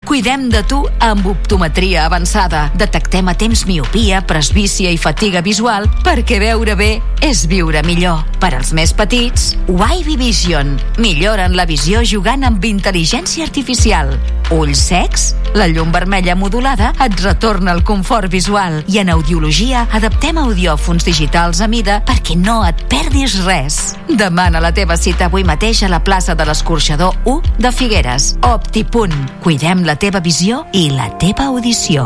Cuidem de tu amb optometria avançada. Detectem a temps miopia, presbícia i fatiga visual perquè veure bé és viure millor. Per als més petits, Wavy Vision. Milloren la visió jugant amb intel·ligència artificial. Ulls secs? La llum vermella modulada et retorna el confort visual. I en audiologia adaptem audiòfons digitals a mida perquè no et perdis res. Demana la teva cita avui mateix a la plaça de l'Escorxador 1 de Figueres. Optipunt. Cuidem la teva visió i la teva audició.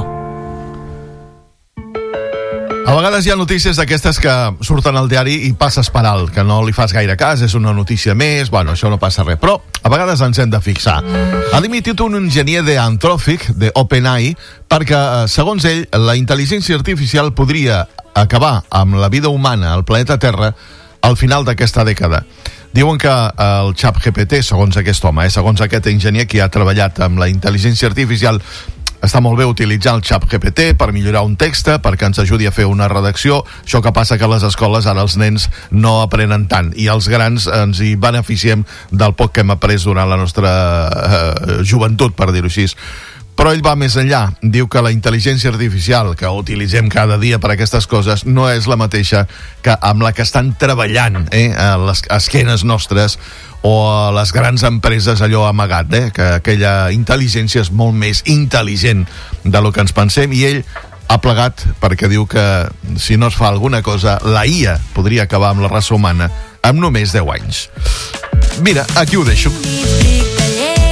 A vegades hi ha notícies d'aquestes que surten al diari i passes per alt, que no li fas gaire cas, és una notícia més, bueno, això no passa res, però a vegades ens hem de fixar. Ha dimitit un enginyer d'Anthropic, d'OpenAI, perquè, segons ell, la intel·ligència artificial podria acabar amb la vida humana al planeta Terra al final d'aquesta dècada. Diuen que el ChatGPT, segons aquest home, segons aquest enginyer que ha treballat amb la intel·ligència artificial, està molt bé utilitzar el ChatGPT per millorar un text, perquè ens ajudi a fer una redacció. Això que passa que a les escoles ara els nens no aprenen tant i els grans ens hi beneficiem del poc que hem après durant la nostra joventut, per dir-ho així. Però ell va més enllà. Diu que la intel·ligència artificial que utilitzem cada dia per a aquestes coses no és la mateixa que amb la que estan treballant a les esquenes nostres o a les grans empreses allò amagat, que aquella intel·ligència és molt més intel·ligent del que ens pensem, i ell ha plegat perquè diu que si no es fa alguna cosa, la IA podria acabar amb la raça humana amb només 10 anys. Mira, aquí ho deixo.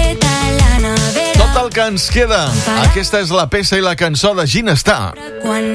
Tot el que ens queda. Aquesta és la peça i la cançó de Ginestar.